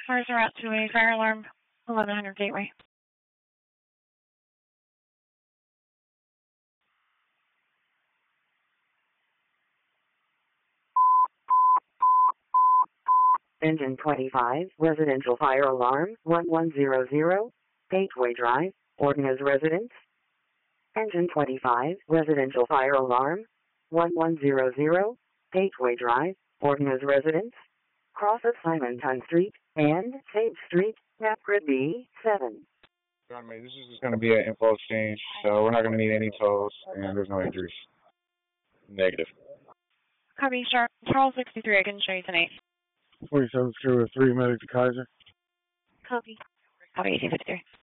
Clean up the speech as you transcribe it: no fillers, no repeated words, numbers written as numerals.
Cars are out to a fire alarm, 1100 Gateway. Engine 25, residential fire alarm, 1100, Gateway Drive, Ordnance residence. Engine 25, residential fire alarm, 1100, Gateway Drive, Ordnance residence. Cross of Simonton Street and Sage Street, Napgrid B7. This is just going to be an info exchange, so we're not going to need any tolls, and there's no injuries. Negative. Copy, Charles 63, I can show you tonight. 47 2 3, medic to Kaiser. Copy. Copy, 1853.